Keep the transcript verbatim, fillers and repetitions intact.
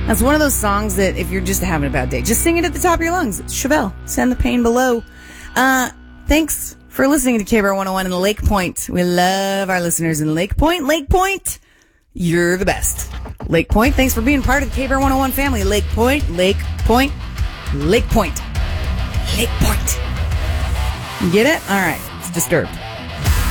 That's one of those songs that if you're just having a bad day, just sing it at the top of your lungs. It's Chevelle. Send the pain below. Uh, thanks for listening to K B R one oh one in Lake Point. We love our listeners in Lake Point. Lake Point, you're the best. Lake Point, thanks for being part of the K B R one oh one family. Lake Point, Lake Point, Lake Point, Lake Point. You get it? All right. It's Disturbed.